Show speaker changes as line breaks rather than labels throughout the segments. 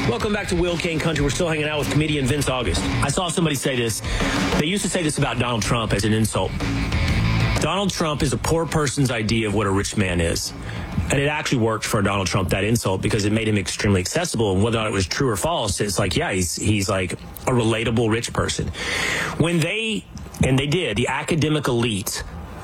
Welcome back to Will Kane Country. We're still hanging out with comedian Vince August. I saw somebody say this. They used to say this about Donald Trump as an insult. Donald Trump is a poor person's idea of what a rich man is. And it actually worked for Donald Trump, that insult, because it made him extremely accessible. And whether or not it was true or false, it's like, yeah, he's like a relatable rich person. When the academic elite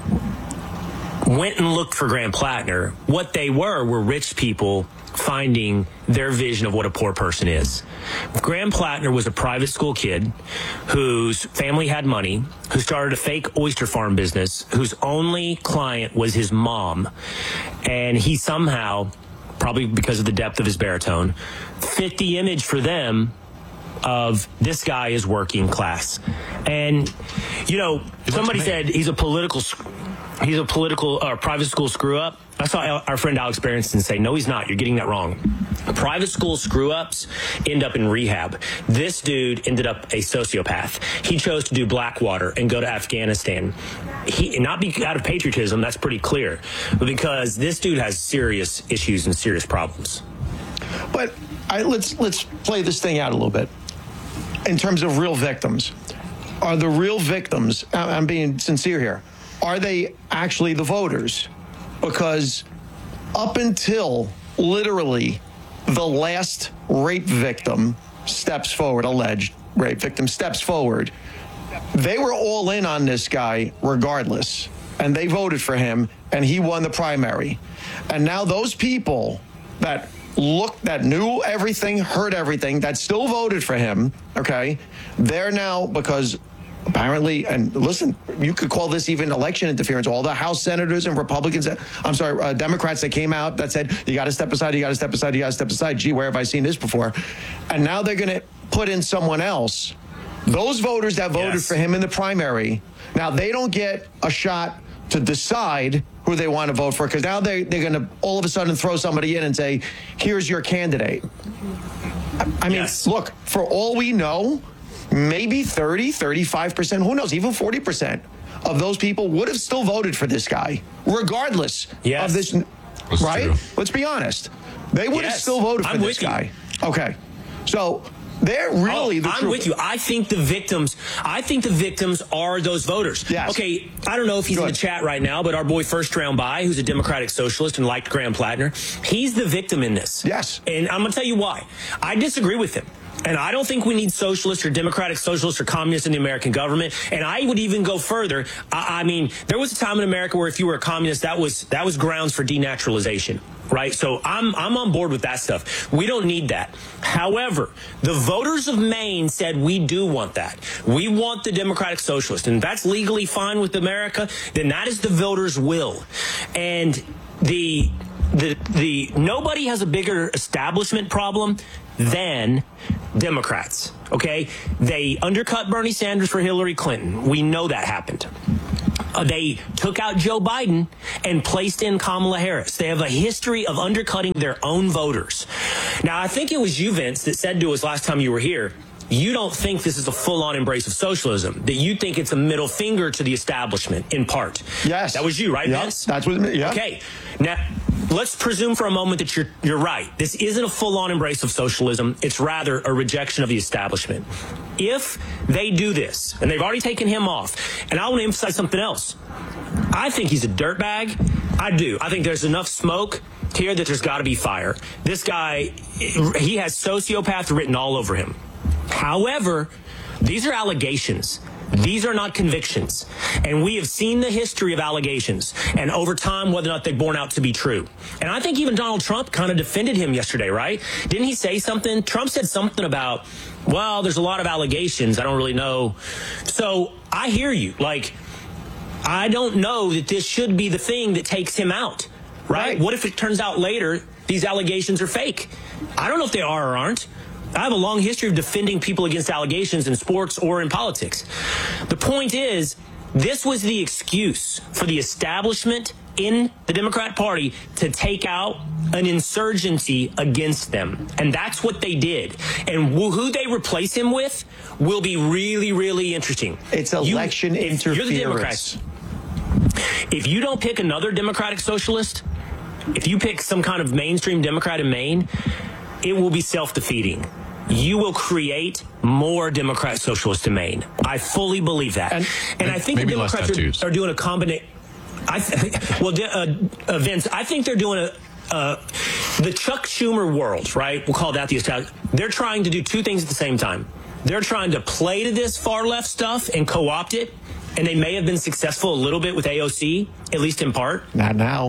went and looked for Graham Plattner, what they were rich people finding their vision of what a poor person is. Graham Plattner was a private school kid whose family had money, who started a fake oyster farm business, whose only client was his mom. And he somehow, probably because of the depth of his baritone, fit the image for them of this guy is working class. And, you know, somebody said he's a political private school screw up. I saw our friend Alex Berenson say, no, he's not. You're getting that wrong. Private school screw-ups end up in rehab. This dude ended up a sociopath. He chose to do Blackwater and go to Afghanistan. Not out of patriotism, that's pretty clear, but because this dude has serious issues and serious problems.
But let's play this thing out a little bit. In terms of real victims, are the real victims, I'm being sincere here, are they actually the voters? Because up until literally the last rape victim steps forward, alleged rape victim steps forward, they were all in on this guy regardless. And they voted for him, and he won the primary. And now those people that knew everything, heard everything, that still voted for him, okay, they're now, because apparently, and listen, you could call this even election interference. All the House senators and Republicans, Democrats that came out that said, you got to step aside, you got to step aside, you got to step aside. Gee, where have I seen this before? And now they're going to put in someone else. Those voters that voted for him in the primary, now they don't get a shot to decide who they want to vote for, because now they're going to all of a sudden throw somebody in and say, here's your candidate. I mean, look, for all we know, maybe 30, 35%, who knows, even 40% of those people would have still voted for this guy, regardless of this, right? True. Let's be honest. They would have still voted for this guy. Okay. So they're really the
I'm with you. I think the victims are those voters.
Yes.
Okay, I don't know if he's in the chat right now, but our boy First Round By, who's a Democratic socialist and liked Graham Plattner, he's the victim in this.
Yes.
And I'm going to tell you why. I disagree with him. And I don't think we need socialists or democratic socialists or communists in the American government. And I would even go further. I mean, there was a time in America where if you were a communist, that was grounds for denaturalization, right? So I'm on board with that stuff. We don't need that. However, the voters of Maine said we do want that. We want the democratic socialist, and that's legally fine with America. Then that is the voters' will. And the nobody has a bigger establishment problem than Democrats, okay? They undercut Bernie Sanders for Hillary Clinton. We know that happened. They took out Joe Biden and placed in Kamala Harris. They have a history of undercutting their own voters. Now, I think it was you, Vince, that said to us last time you were here, you don't think this is a full-on embrace of socialism, that you think it's a middle finger to the establishment, in part.
Yes.
That was you, right, Vince?
That's what it meant, yeah.
Okay. Now, let's presume for a moment that you're right. This isn't a full-on embrace of socialism. It's rather a rejection of the establishment. If they do this, and they've already taken him off, and I want to emphasize something else. I think he's a dirtbag. I do. I think there's enough smoke here that there's got to be fire. This guy, he has sociopath written all over him. However, these are allegations. These are not convictions. And we have seen the history of allegations and over time whether or not they've borne out to be true. And I think even Donald Trump kind of defended him yesterday, right? Didn't he say something? Trump said something about, well, there's a lot of allegations. I don't really know. So I hear you. Like, I don't know that this should be the thing that takes him out, right? What if it turns out later these allegations are fake? I don't know if they are or aren't. I have a long history of defending people against allegations in sports or in politics. The point is, this was the excuse for the establishment in the Democrat Party to take out an insurgency against them. And that's what they did. And who they replace him with will be really, really interesting.
It's election interference.
You're the Democrats. If you don't pick another Democratic socialist, if you pick some kind of mainstream Democrat in Maine, it will be self-defeating. You will create more Democrat socialists in Maine. I fully believe that. And I think the Democrats are doing a combination. Vince, I think they're doing the Chuck Schumer world, right? We'll call that the establishment. They're trying to do two things at the same time. They're trying to play to this far left stuff and co-opt it. And they may have been successful a little bit with AOC, at least in part.
Not now.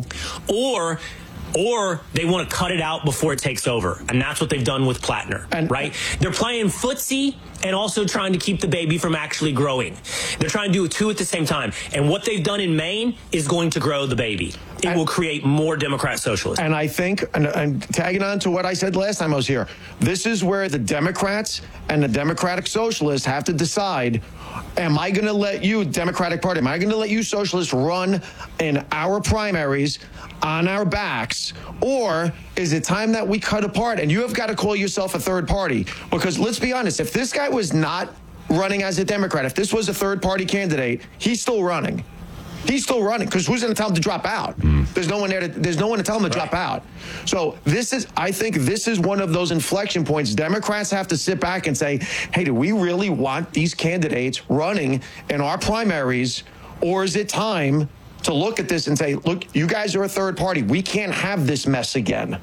Or they want to cut it out before it takes over. And that's what they've done with Plattner, right? They're playing footsie and also trying to keep the baby from actually growing. They're trying to do two at the same time. And what they've done in Maine is going to grow the baby. It will create more Democrat socialists.
And I think, and tagging on to what I said last time I was here, this is where the Democrats and the Democratic Socialists have to decide, am I going to let you, Democratic Party, am I going to let you socialists run in our primaries on our backs, or is it time that we cut apart and you have got to call yourself a third party? Because let's be honest, if this guy was not running as a Democrat, if this was a third party candidate, he's still running. He's still running because who's going to tell him to drop out? There's no one there. There's no one to tell him to drop out. So I think this is one of those inflection points. Democrats have to sit back and say, hey, do we really want these candidates running in our primaries, or is it time to look at this and say, look, you guys are a third party. We can't have this mess again.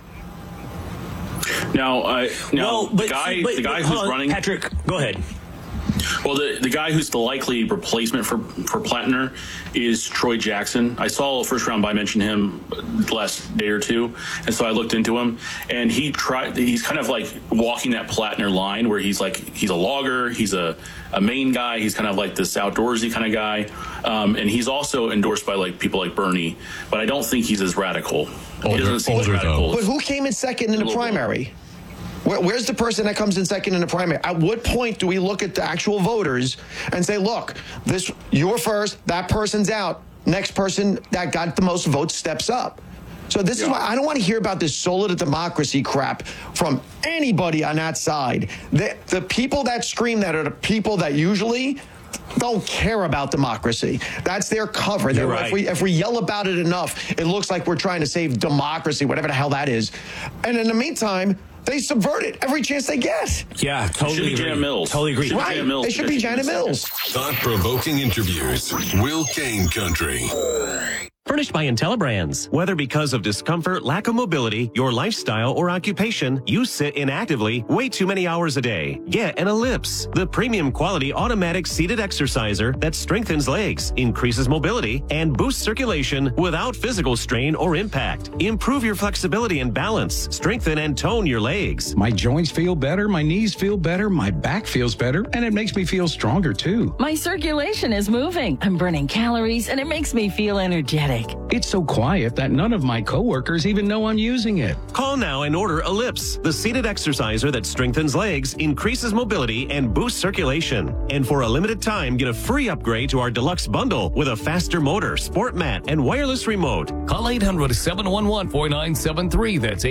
The guy who's running,
Patrick, go ahead.
Well, the guy who's the likely replacement for Plattner is Troy Jackson. I saw a first round buy mention him the last day or two, and so I looked into him, and he's kind of like walking that Plattner line where he's a logger, he's a Maine guy, he's kind of like this outdoorsy kind of guy, and he's also endorsed by like people like Bernie, but I don't think he's as radical. He doesn't seem as radical.
But who came in second in the primary? Where's the person that comes in second in the primary? At what point do we look at the actual voters and say, look, you're first, that person's out, next person that got the most votes steps up? So this is why I don't want to hear about this soul of the democracy crap from anybody on that side. The people that scream that are the people that usually don't care about democracy. That's their cover. Right. If we yell about it enough, it looks like we're trying to save democracy, whatever the hell that is. And in the meantime, they subvert it every chance they get.
Yeah, totally agree.
Janet Mills.
Totally agree.
Right. They should be Janet Mills.
Thought-provoking interviews. Will Kane Country.
Furnished by IntelliBrands. Whether because of discomfort, lack of mobility, your lifestyle, or occupation, you sit inactively way too many hours a day. Get an Ellipse, the premium quality automatic seated exerciser that strengthens legs, increases mobility, and boosts circulation without physical strain or impact. Improve your flexibility and balance. Strengthen and tone your legs.
My joints feel better, my knees feel better, my back feels better, and it makes me feel stronger too.
My circulation is moving. I'm burning calories, and it makes me feel energetic.
It's so quiet that none of my coworkers even know I'm using it.
Call now and order Ellipse, the seated exerciser that strengthens legs, increases mobility, and boosts circulation. And for a limited time, get a free upgrade to our deluxe bundle with a faster motor, sport mat, and wireless remote.
Call 800-711-4973. That's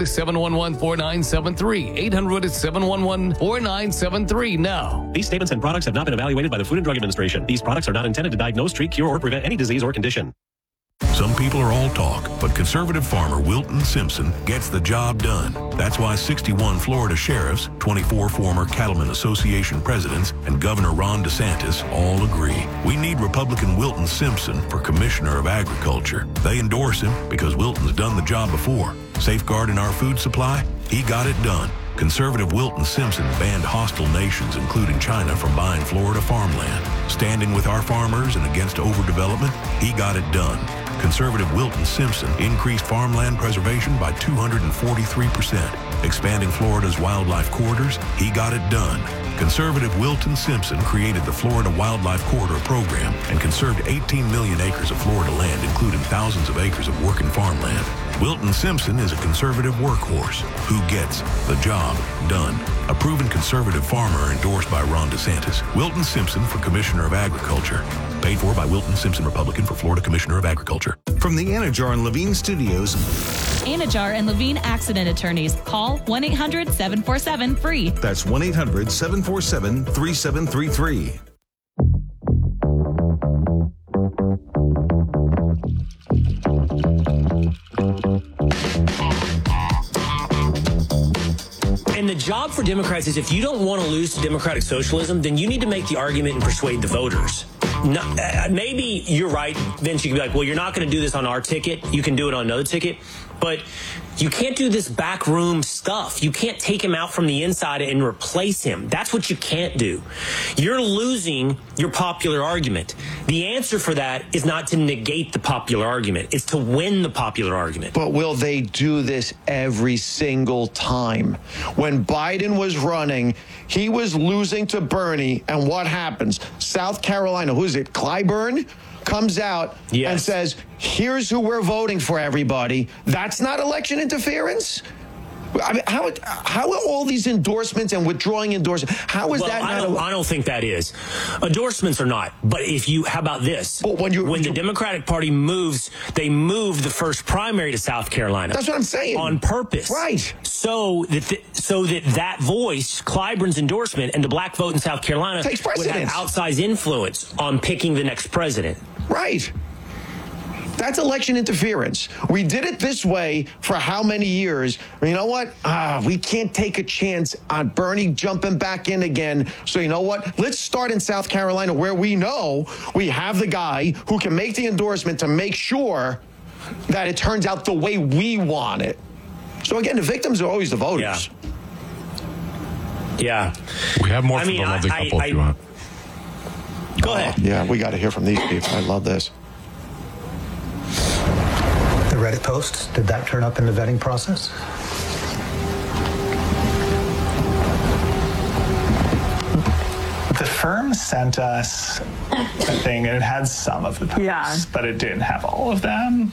800-711-4973. 800-711-4973 now.
These statements and products have not been evaluated by the Food and Drug Administration. These products are not intended to diagnose, treat, cure, or prevent any disease or condition.
Some people are all talk, but conservative farmer Wilton Simpson gets the job done. That's why 61 Florida sheriffs, 24 former Cattlemen Association presidents, and Governor Ron DeSantis all agree. We need Republican Wilton Simpson for Commissioner of Agriculture. They endorse him because Wilton's done the job before. Safeguarding our food supply? He got it done. Conservative Wilton Simpson banned hostile nations, including China, from buying Florida farmland. Standing with our farmers and against overdevelopment? He got it done. Conservative Wilton Simpson increased farmland preservation by 243%. Expanding Florida's wildlife corridors? He got it done. Conservative Wilton Simpson created the Florida Wildlife Corridor Program and conserved 18 million acres of Florida land, including thousands of acres of working farmland. Wilton Simpson is a conservative workhorse who gets the job done. A proven conservative farmer endorsed by Ron DeSantis. Wilton Simpson for Commissioner of Agriculture. Paid for by Wilton Simpson, Republican, for Florida Commissioner of Agriculture.
From the Anajar and Levine Studios.
Anajar and Levine Accident Attorneys. Call 1-800-747-FREE.
That's 1-800-747-3733.
And the job for Democrats is if you don't want to lose to democratic socialism, then you need to make the argument and persuade the voters. No, maybe you're right, Vince. You can be like, well, you're not going to do this on our ticket. You can do it on another ticket. But you can't do this backroom stuff. You can't take him out from the inside and replace him. That's what you can't do. You're losing your popular argument. The answer for that is not to negate the popular argument. It's to win the popular argument.
But will they do this every single time? When Biden was running, he was losing to Bernie. And what happens? South Carolina, who is it? Clyburn comes out and says, here's who we're voting for, everybody. That's not election interference? I mean, how are all these endorsements and withdrawing endorsements? How is that not?
I don't think that is. Endorsements are not. But how about this? When the Democratic Party moves, they move the first primary to South Carolina.
That's what I'm saying.
On purpose.
Right.
So that voice, Clyburn's endorsement, and the black vote in South Carolina
takes
would
precedence.
have outsized influence on picking the next president.
Right. That's election interference. We did it this way for how many years? You know what? We can't take a chance on Bernie jumping back in again. So you know what? Let's start in South Carolina where we know we have the guy who can make the endorsement to make sure that it turns out the way we want it. So again, the victims are always the voters.
Yeah.
We have more from the lovely couple if you want.
Go ahead.
Yeah, we got to hear from these people. I love this.
The Reddit posts, did that turn up in the vetting process?
The firm sent us a thing, and it had some of the posts, but it didn't have all of them.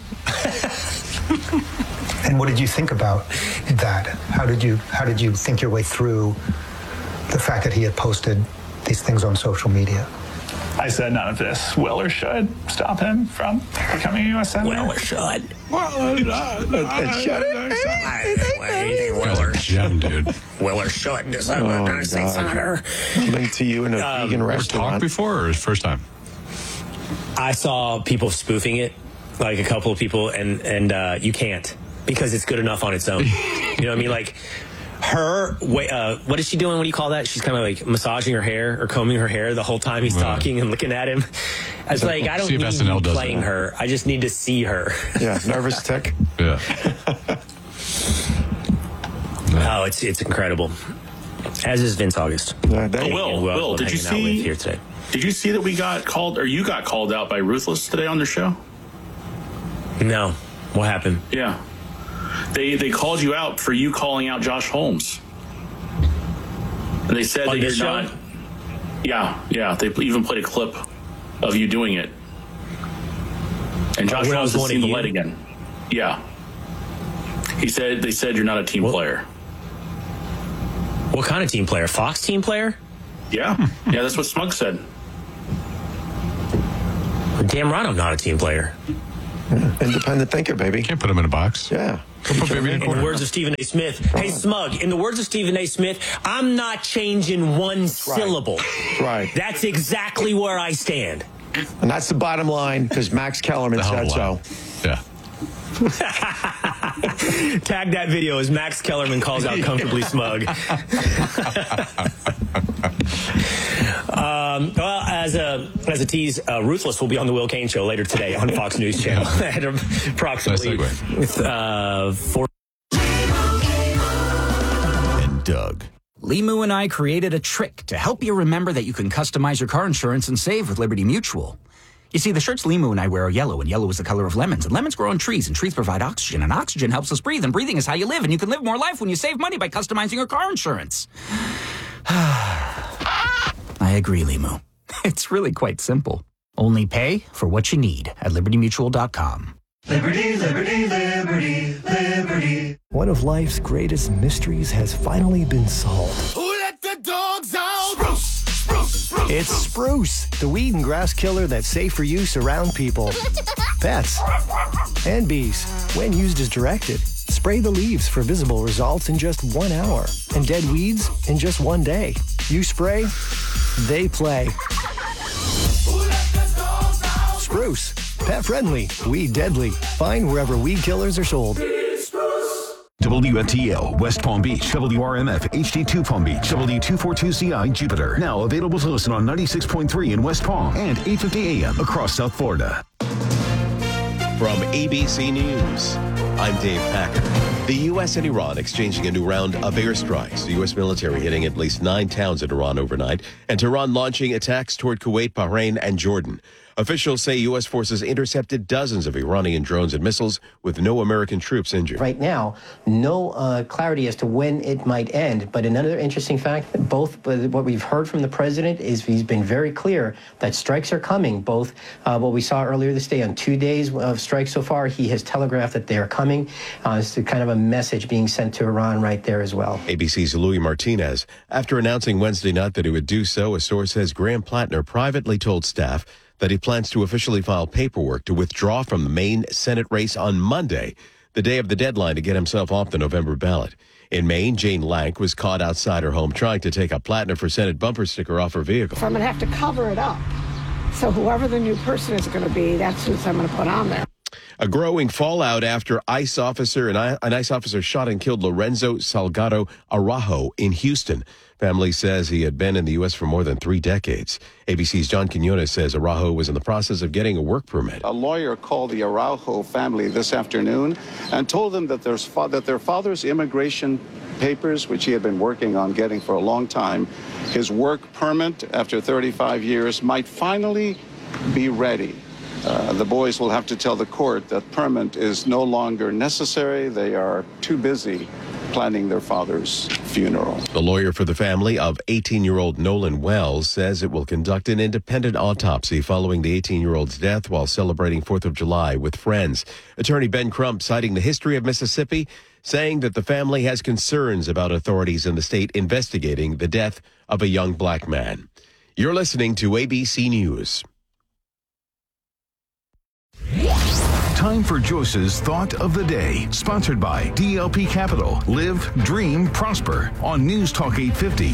And what did you think about that? How did you think your way through the fact that he had posted these things on social media?
I said none of this will or should stop him from becoming a U.S. senator.
Will or should.
Gem, dude.
Will or should. Senator.
Link to you in a vegan restaurant.
Talked before or his first time?
I saw people spoofing it, like a couple of people, and you can't because it's good enough on its own. You know what I mean? Like what is she doing? What do you call that? She's kind of like massaging her hair or combing her hair the whole time he's talking and looking at him. I was like, I don't need you playing her. I just need to see her.
Yeah, nervous tick.
Yeah.
Oh, it's incredible. As is Vince August.
Will, did you see
here today?
Did you see that we got called, or you got called out by Ruthless today on their show?
No. What happened?
Yeah. They called you out for you calling out Josh Holmes. And they said that you're not. Yeah. They even played a clip of you doing it. And Josh Holmes has seen the light again. Yeah. They said you're not a team player.
What kind of team player? Fox team player?
Yeah. Yeah, that's what Smug said.
Damn right I'm not a team player.
Independent thinker, baby.
Can't put him in a box.
Yeah.
In the words of Stephen A. Smith, hey, Smug, in the words of Stephen A. Smith, I'm not changing one syllable.
Right.
That's exactly where I stand.
And that's the bottom line, because Max Kellerman said so.
Yeah.
Tag that video as Max Kellerman calls out Comfortably Smug. Well, as a tease, Ruthless will be on the Will Cain Show later today on Fox News Channel at approximately 4.
And Doug.
Limu and I created a trick to help you remember that you can customize your car insurance and save with Liberty Mutual. You see, the shirts Limu and I wear are yellow, and yellow is the color of lemons, and lemons grow on trees, and trees provide oxygen, and oxygen helps us breathe, and breathing is how you live, and you can live more life when you save money by customizing your car insurance. I agree, Limu. It's really quite simple. Only pay for what you need at LibertyMutual.com.
Liberty, liberty, liberty, liberty.
One of life's greatest mysteries has finally been solved.
Who let the dogs out? Spruce, spruce, spruce.
It's Spruce, the weed and grass killer that's safe for use around people, pets, and bees. When used as directed, spray the leaves for visible results in just 1 hour, and dead weeds in just 1 day. You spray, they play. Spruce, pet friendly, weed deadly. Find wherever weed killers are sold.
WFTL, West Palm Beach, WRMF, HD2 Palm Beach, W242CI, Jupiter. Now available to listen on 96.3 in West Palm and 850 AM across South Florida.
From ABC News, I'm Dave Packer. The U.S. and Iran exchanging a new round of airstrikes. The U.S. military hitting at least 9 towns in Iran overnight, and Tehran launching attacks toward Kuwait, Bahrain, and Jordan. Officials say U.S. forces intercepted dozens of Iranian drones and missiles with no American troops injured.
Right now, no clarity as to when it might end. But another interesting fact, both what we've heard from the president is he's been very clear that strikes are coming. Both what we saw earlier this day on 2 days of strikes so far, he has telegraphed that they are coming. It's kind of a message being sent to Iran right there as well.
ABC's Louis Martinez. After announcing Wednesday night that he would do so, a source says Graham Plattner privately told staff that he plans to officially file paperwork to withdraw from the Maine Senate race on Monday, the day of the deadline to get himself off the November ballot. In Maine, Jane Lank was caught outside her home trying to take a Plattner for Senate bumper sticker off her vehicle.
So I'm going to have to cover it up. So whoever the new person is going to be, that's who I'm going to put on there.
A growing fallout after an ICE officer shot and killed Lorenzo Salgado Araujo in Houston. Family says he had been in the U.S. for more than 3 decades. ABC's John Quinones says Araujo was in the process of getting a work permit.
A lawyer called the Araujo family this afternoon and told them that their father's immigration papers, which he had been working on getting for a long time, his work permit after 35 years, might finally be ready. The boys will have to tell the court that permit is no longer necessary. They are too busy planning their father's funeral.
The lawyer for the family of 18-year-old Nolan Wells says it will conduct an independent autopsy following the 18-year-old's death while celebrating 4th of July with friends. Attorney Ben Crump citing the history of Mississippi, saying that the family has concerns about authorities in the state investigating the death of a young black man. You're listening to ABC News.
Time for Joyce's Thought of the Day, sponsored by DLP Capital. Live, dream, prosper on News Talk 850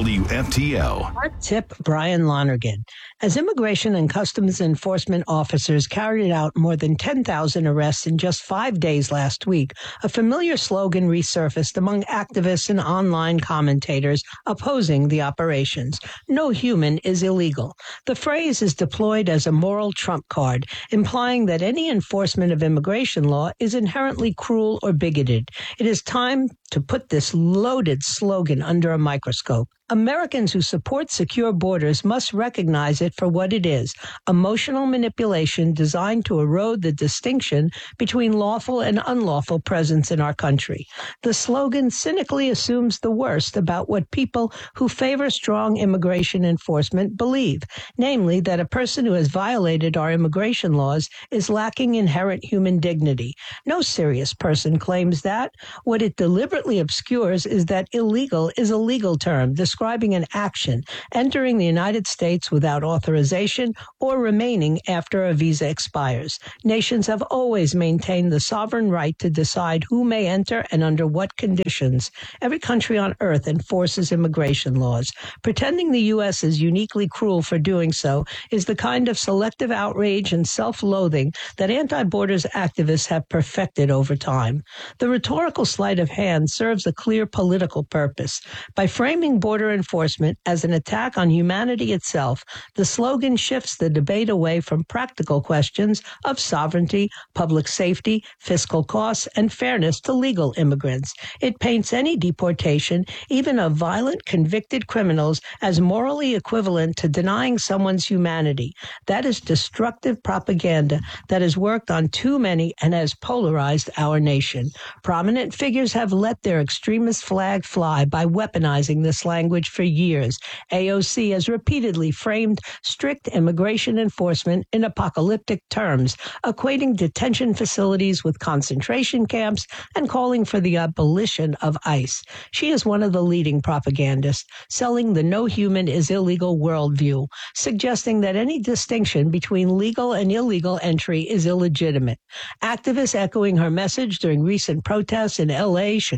WFTL.
Our tip, Brian Lonergan. As Immigration and Customs Enforcement officers carried out more than 10,000 arrests in just 5 days last week, a familiar slogan resurfaced among activists and online commentators opposing the operations. No human is illegal. The phrase is deployed as a moral trump card, implying that any enforcement of immigration law is inherently cruel or bigoted. It is time to put this loaded slogan under a microscope. Americans who support secure borders must recognize it for what it is, emotional manipulation designed to erode the distinction between lawful and unlawful presence in our country. The slogan cynically assumes the worst about what people who favor strong immigration enforcement believe, namely that a person who has violated our immigration laws is lacking inherent human dignity. No serious person claims that. What it deliberately obscures is that illegal is a legal term describing an action entering the United States without authorization or remaining after a visa expires. Nations have always maintained the sovereign right to decide who may enter and under what conditions. Every country on earth enforces immigration laws. Pretending the U.S. is uniquely cruel for doing so is the kind of selective outrage and self-loathing that anti-borders activists have perfected over time. The rhetorical sleight of hand serves a clear political purpose. By framing border enforcement as an attack on humanity itself, the slogan shifts the debate away from practical questions of sovereignty, public safety, fiscal costs, and fairness to legal immigrants. It paints any deportation, even of violent convicted criminals, as morally equivalent to denying someone's humanity. That is destructive propaganda that has worked on too many and has polarized our nation. Prominent figures have let their extremist flag fly by weaponizing this language for years. AOC has repeatedly framed strict immigration enforcement in apocalyptic terms, equating detention facilities with concentration camps and calling for the abolition of ICE. She is one of the leading propagandists, selling the no human is illegal worldview, suggesting that any distinction between legal and illegal entry is illegitimate. Activists echoing her message during recent protests in LA, Chicago,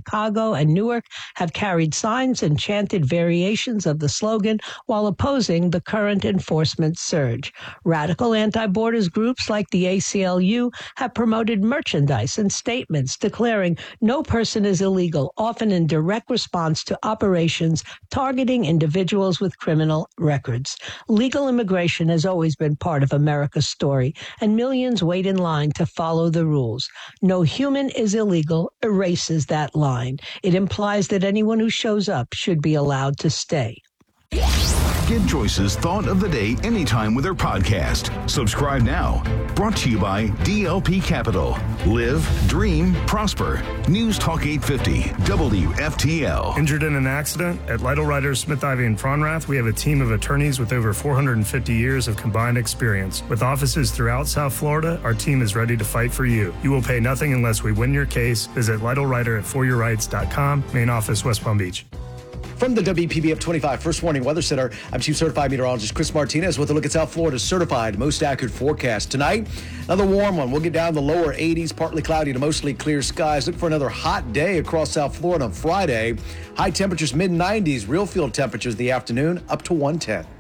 Chicago and Newark have carried signs and chanted variations of the slogan while opposing the current enforcement surge. Radical anti-borders groups like the ACLU have promoted merchandise and statements declaring no person is illegal, often in direct response to operations targeting individuals with criminal records. Legal immigration has always been part of America's story, and millions wait in line to follow the rules. No human is illegal erases that line. It implies that anyone who shows up should be allowed to stay.
Get Joyce's Thought of the Day anytime with her podcast. Subscribe now. Brought to you by DLP Capital. Live, dream, prosper. News Talk 850, WFTL.
Injured in an accident? At Lytle Writers, Smith, Ivey, and Fronrath, we have a team of attorneys with over 450 years of combined experience. With offices throughout South Florida, our team is ready to fight for you. You will pay nothing unless we win your case. Visit LytleWriter@foryourrights.com. Main office, West Palm Beach.
From the WPBF 25 First Warning Weather Center, I'm Chief Certified Meteorologist Chris Martinez with a look at South Florida's certified most accurate forecast. Tonight, another warm one. We'll get down the lower 80s, partly cloudy to mostly clear skies. Look for another hot day across South Florida on Friday. High temperatures mid-90s, real field temperatures in the afternoon up to 110.